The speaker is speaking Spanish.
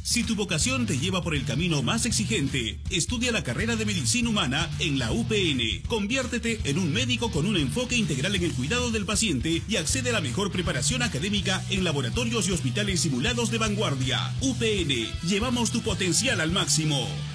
Si tu vocación te lleva por el camino más exigente, estudia la carrera de Medicina Humana en la UPN. Conviértete en un médico con un enfoque integral en el cuidado del paciente y accede a la mejor preparación académica en laboratorios y hospitales simulados de vanguardia. UPN, llevamos tu potencial al máximo.